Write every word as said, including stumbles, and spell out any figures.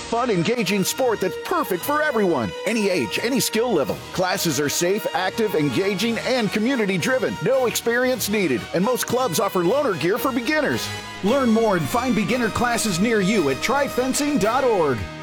fun, engaging sport that's perfect for everyone. Any age, any skill level. Classes are safe, active, engaging, and community-driven. No experience needed. And most clubs offer loaner gear for beginners. Learn more and find beginner classes near you at try fencing dot org.